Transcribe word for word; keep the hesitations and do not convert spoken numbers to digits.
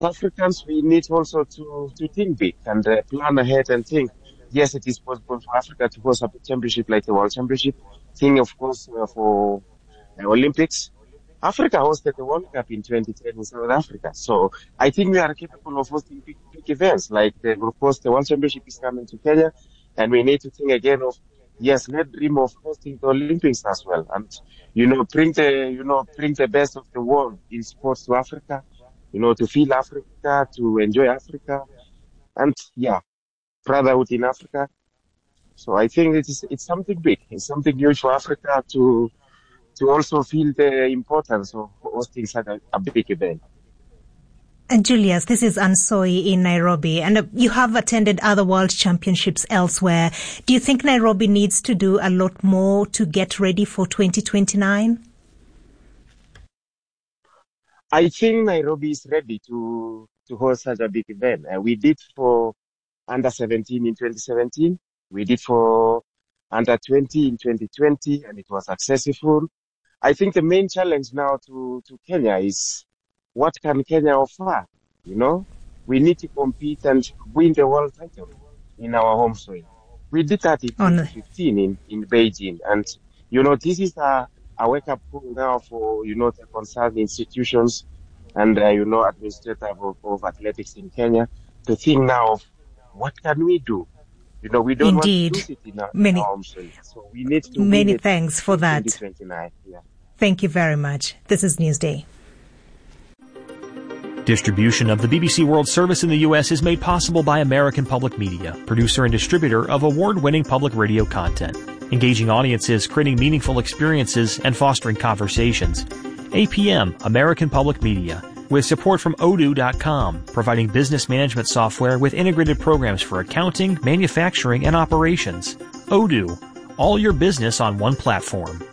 Africans, we need also to, to think big and uh, plan ahead and think, yes, it is possible for Africa to host a big championship like the World Championship. Think, of course, uh, for the Olympics. Africa hosted the World Cup in twenty ten in South Africa. So I think we are capable of hosting big, big events. Like, the, of course, the World Championship is coming to Kenya. And we need to think again of, yes, let's dream of hosting the Olympics as well. And, you know, bring the, you know, bring the best of the world in sports to Africa, you know, to feel Africa, to enjoy Africa. And, yeah, brotherhood in Africa. So I think it is, it's something big. It's something huge for Africa to, to also feel the importance of hosting such a, a big event. And Julius, this is Ansoi in Nairobi, and uh, you have attended other world championships elsewhere. Do you think Nairobi needs to do a lot more to get ready for twenty twenty-nine? I think Nairobi is ready to, to host such a big event. Uh, we did for under seventeen in twenty seventeen. We did for under twenty in twenty twenty, and it was successful. I think the main challenge now to, to Kenya is, what can Kenya offer? You know, we need to compete and win the world title in our home soil. We did that in twenty fifteen in, in Beijing. And, you know, this is a, a wake-up call now for, you know, the concerned institutions and, uh, you know, administrators of, of athletics in Kenya to think now of what can we do? You know, we don't Indeed. want to lose it in our, many, in our home soil. So we need to Many win it thanks for that. twenty twenty-nine. Yeah. Thank you very much. This is Newsday. Distribution of the B B C World Service in the U S is made possible by American Public Media, producer and distributor of award-winning public radio content, engaging audiences, creating meaningful experiences, and fostering conversations. A P M, American Public Media, with support from odoo dot com, providing business management software with integrated programs for accounting, manufacturing, and operations. Odoo, all your business on one platform.